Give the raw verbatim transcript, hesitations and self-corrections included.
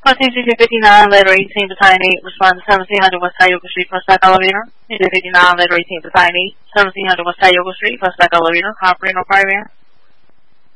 Call T C fifty-nine, letter eighteen, battalion eight, respond to seventeen hundred West Tioga Street, first stack elevator. T C fifty-nine, letter eighteen, battalion eight, seventeen hundred West Tioga Street, first stack elevator. Operator, no primary.